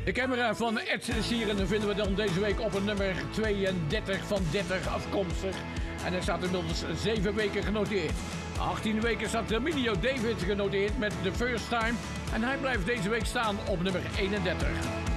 De camera van Ed Sheeran vinden we dan deze week op een nummer 32 van 30 afkomstig. En hij staat inmiddels 7 weken genoteerd. 18 weken staat Emilio David genoteerd met The First Time. En hij blijft deze week staan op nummer 31.